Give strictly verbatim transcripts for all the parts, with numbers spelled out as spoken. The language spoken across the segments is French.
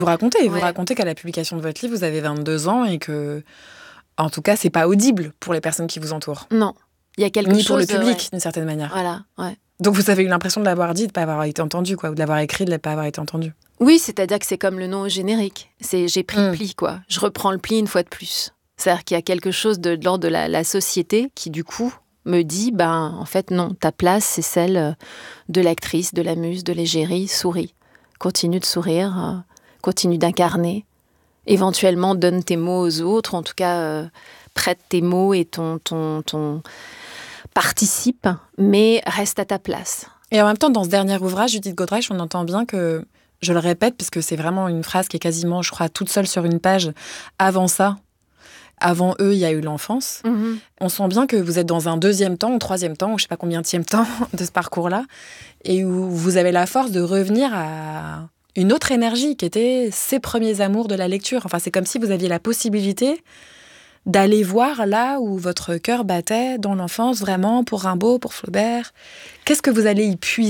Vous racontez, vous Ouais. racontez qu'à la publication de votre livre, vous avez vingt-deux ans et que, en tout cas, c'est pas audible pour les personnes qui vous entourent. Non, il y a quelque Ni chose... pour le public, ouais. d'une certaine manière. Voilà, ouais. Donc vous avez eu l'impression de l'avoir dit, de ne pas avoir été entendu, quoi, ou de l'avoir écrit, de ne pas avoir été entendu. Oui, c'est-à-dire que c'est comme le nom au générique. C'est, j'ai pris Mm. le pli, quoi. Je reprends le pli une fois de plus. C'est-à-dire qu'il y a quelque chose de, de l'ordre de la, la société qui, du coup, me dit, ben, en fait, non, ta place, c'est celle de l'actrice, de la muse, de l'égérie. Souris. Continue de sourire, euh, continue d'incarner. Éventuellement, donne tes mots aux autres. En tout cas, euh, prête tes mots et ton, ton, ton... participe, mais reste à ta place. Et en même temps, dans ce dernier ouvrage, Judith Godrèche, on entend bien que, je le répète, puisque c'est vraiment une phrase qui est quasiment, je crois, toute seule sur une page, avant ça, avant eux, il y a eu l'enfance. Mm-hmm. On sent bien que vous êtes dans un deuxième temps, ou troisième temps, ou je ne sais pas combienième temps de ce parcours-là, et où vous avez la force de revenir à une autre énergie, qui était ces premiers amours de la lecture. Enfin, c'est comme si vous aviez la possibilité d'aller voir là où votre cœur battait dans l'enfance, vraiment, pour Rimbaud, pour Flaubert. Qu'est-ce que vous allez y puiser ?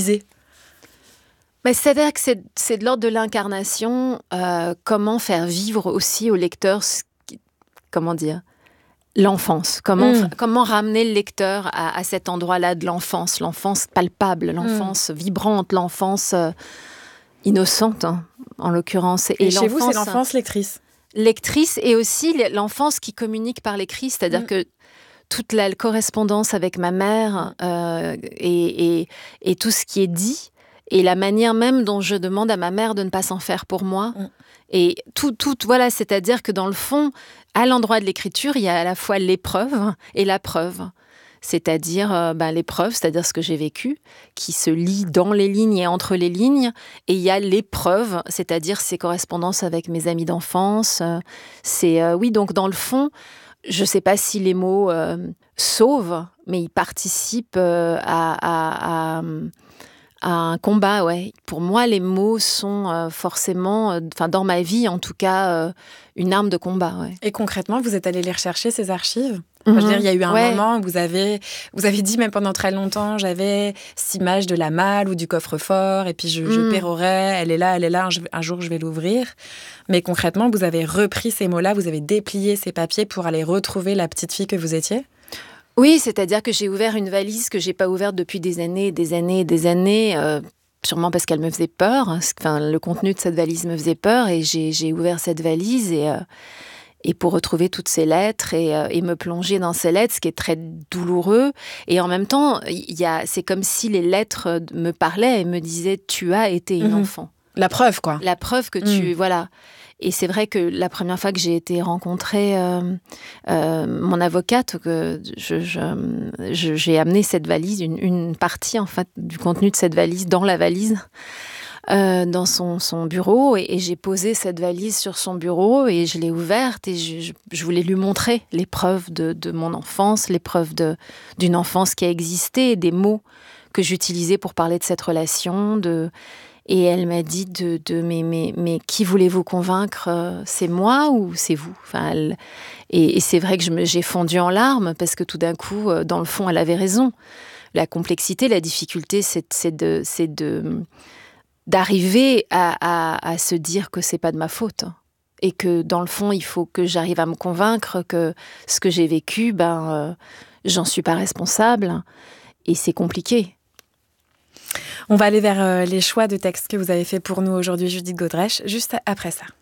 Mais c'est-à-dire que c'est, c'est de l'ordre de l'incarnation, euh, comment faire vivre aussi au lecteur, ce qui- comment dire, l'enfance. Comment, Mm. comment ramener le lecteur à, à cet endroit-là de l'enfance, l'enfance palpable, l'enfance mm. vibrante, l'enfance euh, innocente, hein, en l'occurrence. Et, Et chez vous, c'est l'enfance lectrice. Lectrice et aussi l'enfance qui communique par l'écrit, c'est-à-dire mmh. que toute la correspondance avec ma mère euh, et, et, et tout ce qui est dit et la manière même dont je demande à ma mère de ne pas s'en faire pour moi mmh. et tout, tout, voilà, c'est-à-dire que dans le fond, à l'endroit de l'écriture, il y a à la fois l'épreuve et la preuve. C'est-à-dire euh, ben, l'épreuve, c'est-à-dire ce que j'ai vécu, qui se lit dans les lignes et entre les lignes. Et il y a l'épreuve, c'est-à-dire ces correspondances avec mes amis d'enfance. Euh, c'est, euh, oui, donc dans le fond, je ne sais pas si les mots euh, sauvent, mais ils participent euh, à, à, à, à un combat. Ouais. Pour moi, les mots sont euh, forcément, enfin euh, dans ma vie en tout cas, euh, une arme de combat. Ouais. Et concrètement, vous êtes allé les rechercher, ces archives ? Enfin, je veux dire, il y a eu un ouais. moment où vous avez, vous avez dit, même pendant très longtemps, j'avais cette image de la malle ou du coffre-fort, et puis je, mm. je pérorais, elle est là, elle est là, un, un jour je vais l'ouvrir. Mais concrètement, vous avez repris ces mots-là, vous avez déplié ces papiers pour aller retrouver la petite fille que vous étiez ? Oui, c'est-à-dire que j'ai ouvert une valise que j'ai pas ouverte depuis des années, des années, des années, euh, sûrement parce qu'elle me faisait peur. Enfin, le contenu de cette valise me faisait peur, et j'ai, j'ai ouvert cette valise et... Euh, Et pour retrouver toutes ces lettres et, euh, et me plonger dans ces lettres, ce qui est très douloureux. Et en même temps, y a, c'est comme si les lettres me parlaient et me disaient « tu as été une mmh. enfant ». La preuve, quoi. La preuve que tu... Mmh. Voilà. Et c'est vrai que la première fois que j'ai été rencontrer euh, euh, mon avocate, que je, je, je, j'ai amené cette valise, une, une partie en fait, du contenu de cette valise dans la valise. Euh, dans son, son bureau et, et j'ai posé cette valise sur son bureau et je l'ai ouverte et je, je, je voulais lui montrer les preuves de, de mon enfance, les preuves de, d'une enfance qui a existé, des mots que j'utilisais pour parler de cette relation. De... Et elle m'a dit de, de mais, mais, mais qui voulez-vous convaincre ? C'est moi ou c'est vous ? Enfin, elle... et, et c'est vrai que je me, j'ai fondu en larmes parce que tout d'un coup, dans le fond, elle avait raison. La complexité, la difficulté, c'est, c'est de... C'est de d'arriver à, à, à se dire que c'est pas de ma faute et que dans le fond il faut que j'arrive à me convaincre que ce que j'ai vécu, ben euh, j'en suis pas responsable et c'est compliqué. On va aller vers euh, les choix de textes que vous avez fait pour nous aujourd'hui, Judith Godrèche, juste après ça.